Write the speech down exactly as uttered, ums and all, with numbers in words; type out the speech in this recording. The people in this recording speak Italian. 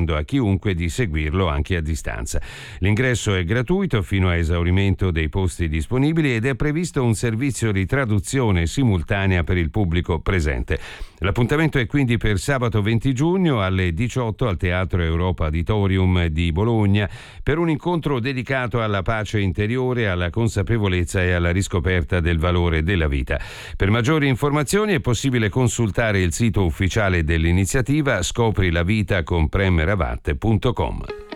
consigliando a chiunque di seguirlo anche a distanza. L'ingresso è gratuito fino a esaurimento dei posti disponibili ed è previsto un servizio di traduzione simultanea per il pubblico presente. L'appuntamento è quindi per sabato venti giugno alle diciotto al Teatro Europa Auditorium di Bologna per un incontro dedicato alla pace interiore, alla consapevolezza e alla riscoperta del valore della vita. Per maggiori informazioni è possibile consultare il sito ufficiale dell'iniziativa scopri la vita con prem rawat punto com.